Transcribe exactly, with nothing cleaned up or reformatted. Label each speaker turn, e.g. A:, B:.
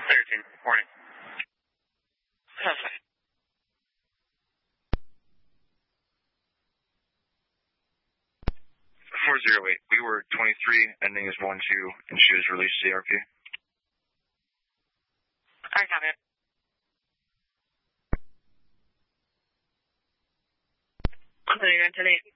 A: thirteen, morning. Okay. four zero eight, we were twenty-three, ending is one two, and she was released C R P.
B: I got it. Clear, Anthony.